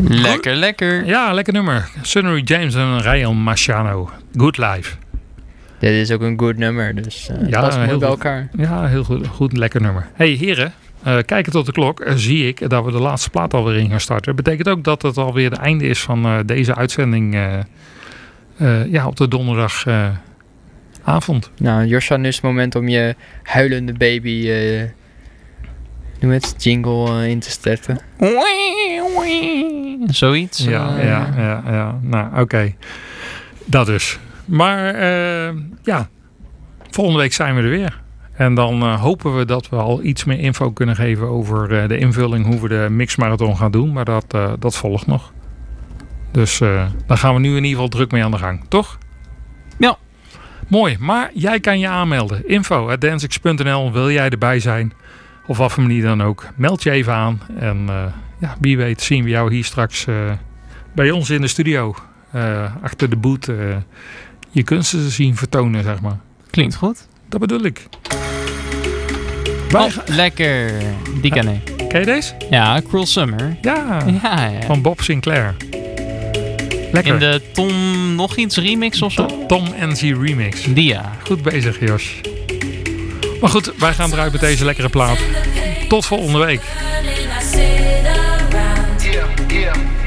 Lekker. Ja, lekker nummer. Sunnery James en Ryan Marciano. Good Life. Dit is ook een good nummer, dus past mooi bij elkaar. Ja, heel goed. Lekker nummer. Hey heren, kijken tot de klok. Zie ik dat we de laatste plaat alweer in gaan starten. Betekent ook dat het alweer het einde is van deze uitzending op de donderdagavond. Nou, Josja, nu is het moment om je huilende baby noem het jingle in te starten. Zoiets. Ja. Nou, oké. Dat dus. Maar volgende week zijn we er weer. En dan hopen we dat we al iets meer info kunnen geven over de invulling, hoe we de mixmarathon gaan doen. Maar dat volgt nog. Dus daar gaan we nu in ieder geval druk mee aan de gang. Toch? Ja. Mooi. Maar jij kan je aanmelden. info@dancix.nl. Wil jij erbij zijn? Of wat voor manier dan ook. Meld je even aan. En wie weet zien we jou hier straks bij ons in de studio. Achter de boot je kunsten zien vertonen, zeg maar. Klinkt goed. Dat bedoel ik. Lekker. Die ken ik. Ken je deze? Ja, Cruel Summer. Ja. Van Bob Sinclair. Lekker. In de Tom nog iets remix of zo? Tom NC remix. Die ja. Goed bezig, Jos. Maar goed, wij gaan eruit met deze lekkere plaat. Tot volgende week. Yeah.